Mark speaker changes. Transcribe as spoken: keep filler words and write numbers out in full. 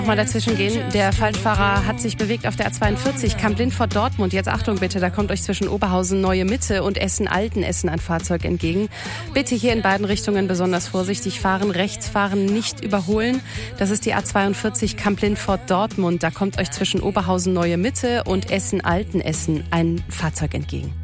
Speaker 1: Mal dazwischen gehen. Der Falschfahrer hat sich bewegt auf der A zweiundvierzig, Kamp-Lindfort Dortmund. Jetzt Achtung bitte, da kommt euch zwischen Oberhausen Neue Mitte und Essen-Altenessen ein Fahrzeug entgegen. Bitte hier in beiden Richtungen besonders vorsichtig fahren, rechts fahren, nicht überholen. Das ist die A zweiundvierzig, Kamp-Lindfort Dortmund. Da kommt euch zwischen Oberhausen Neue Mitte und Essen-Altenessen ein Fahrzeug entgegen.